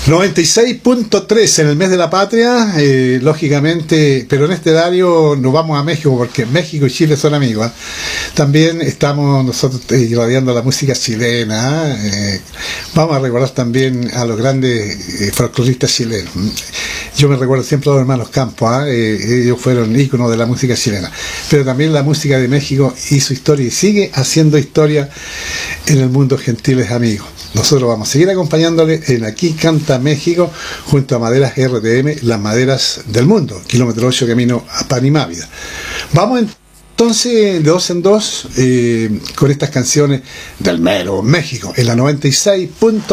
96.3 en el mes de la patria, lógicamente, pero en este horario nos vamos a México porque México y Chile son amigos. También estamos nosotros irradiando la música chilena. Vamos a recordar también a los grandes folcloristas chilenos. Yo me recuerdo siempre a los hermanos Campos, ellos fueron íconos de la música chilena, pero también la música de México hizo historia y sigue haciendo historia en el mundo, gentiles amigos. Nosotros vamos a seguir acompañándole en Aquí Canta México junto a Maderas RTM, las maderas del mundo, kilómetro 8 camino a Panimávida. Vamos entonces de dos en dos con estas canciones del mero México en la 96.